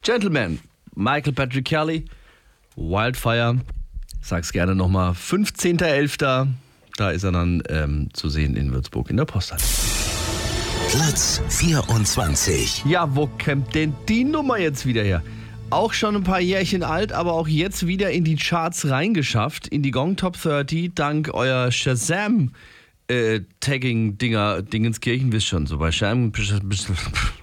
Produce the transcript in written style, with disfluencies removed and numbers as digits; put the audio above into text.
Gentleman, Michael Patrick Kelly, Wildfire, sag's gerne nochmal, 15.11., da ist er dann zu sehen in Würzburg in der Posthalle. Platz 24. Ja, wo kommt denn die Nummer jetzt wieder her? Auch schon ein paar Jährchen alt, aber auch jetzt wieder in die Charts reingeschafft, in die Gong Top 30, dank euer Shazam Tagging-Dinger, Dingenskirchen, wisst schon, so bei Shazam